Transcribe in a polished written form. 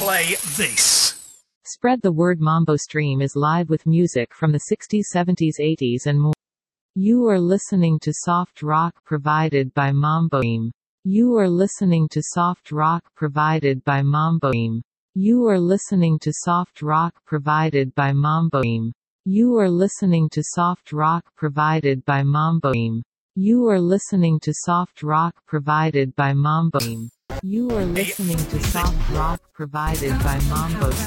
play this. Spread the word. Mambo Stream is live with music from the 60s, 70s, 80s and more. You are listening to soft rock provided by Mambo Stream. You are listening to soft rock provided by Mambo Stream. You are listening to soft rock provided by Mambo Stream. You are listening to soft rock provided by Mambo Stream. You are listening to soft rock provided by Mambo Stream. You are listening to soft rock provided by Mambo